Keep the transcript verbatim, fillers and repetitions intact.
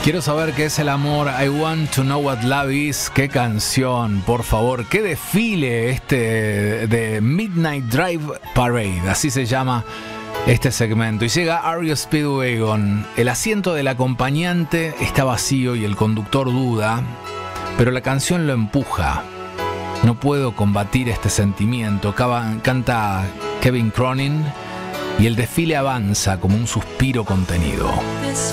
Quiero saber qué es el amor. I want to know what love is. Qué canción, por favor. Qué desfile este de Midnight Drive Parade. Así se llama este segmento. Y llega R E O Speedwagon. El asiento del acompañante está vacío y el conductor duda, pero la canción lo empuja. No puedo combatir este sentimiento. Canta Kevin Cronin y el desfile avanza como un suspiro contenido.